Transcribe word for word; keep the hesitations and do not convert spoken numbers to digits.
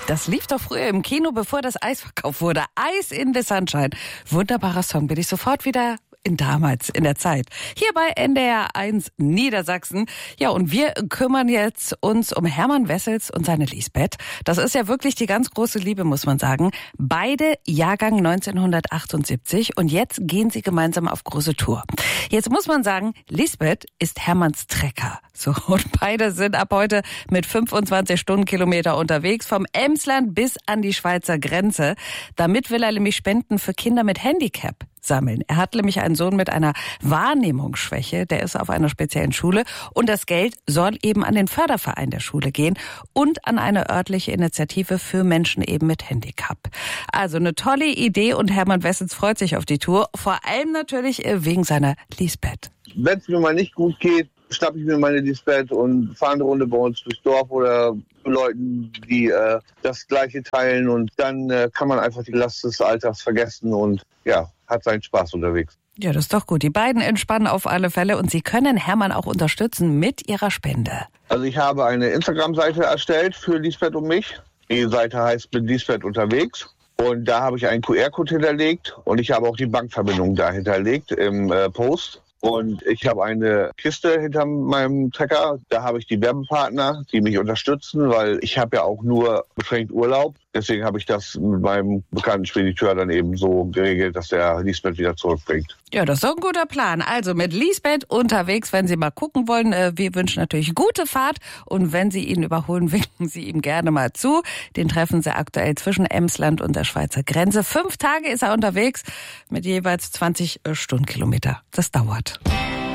Das lief doch früher im Kino, bevor das Eis verkauft wurde. Eis in the Sunshine. Wunderbarer Song. Bin ich sofort wieder in damals, in der Zeit. Hier bei N D R eins Niedersachsen. Ja, und wir kümmern jetzt uns um Hermann Wessels und seine Lisbeth. Das ist ja wirklich die ganz große Liebe, muss man sagen. Beide Jahrgang neunzehnhundertachtundsiebzig und jetzt gehen sie gemeinsam auf große Tour. Jetzt muss man sagen, Lisbeth ist Hermanns Trecker. So, und beide sind ab heute mit fünfundzwanzig Stundenkilometer unterwegs, vom Emsland bis an die Schweizer Grenze. Damit will er nämlich Spenden für Kinder mit Handicap sammeln. Er hat nämlich einen Sohn mit einer Wahrnehmungsschwäche, der ist auf einer speziellen Schule und das Geld soll eben an den Förderverein der Schule gehen und an eine örtliche Initiative für Menschen eben mit Handicap. Also eine tolle Idee und Hermann Wessels freut sich auf die Tour, vor allem natürlich wegen seiner Lisbeth. Wenn es mir mal nicht gut geht, schnappe ich mir meine Lisbeth und fahre eine Runde bei uns durchs Dorf oder zu Leuten, die äh, das Gleiche teilen und dann äh, kann man einfach die Last des Alltags vergessen und ja, hat seinen Spaß unterwegs. Ja, das ist doch gut. Die beiden entspannen auf alle Fälle und sie können Hermann auch unterstützen mit ihrer Spende. Also ich habe eine Instagram-Seite erstellt für Lisbeth und mich. Die Seite heißt Mit Lisbeth unterwegs. Und da habe ich einen Q R-Code hinterlegt und ich habe auch die Bankverbindung da hinterlegt im äh, Post. Und ich habe eine Kiste hinter meinem Trecker. Da habe ich die Werbepartner, die mich unterstützen, weil ich habe ja auch nur beschränkt Urlaub. Deswegen habe ich das mit meinem bekannten Spediteur dann eben so geregelt, dass der Lisbeth wieder zurückbringt. Ja, das ist doch ein guter Plan. Also mit Lisbeth unterwegs, wenn Sie mal gucken wollen. Wir wünschen natürlich gute Fahrt. Und wenn Sie ihn überholen, winken Sie ihm gerne mal zu. Den treffen Sie aktuell zwischen Emsland und der Schweizer Grenze. Fünf Tage ist er unterwegs mit jeweils zwanzig Stundenkilometer. Das dauert.